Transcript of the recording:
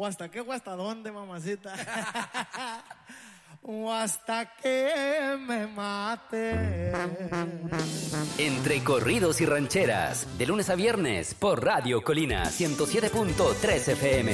¿O hasta qué o hasta dónde, mamacita? O hasta que me mate. Entre corridos y rancheras, de lunes a viernes por Radio Colina 107.3 FM.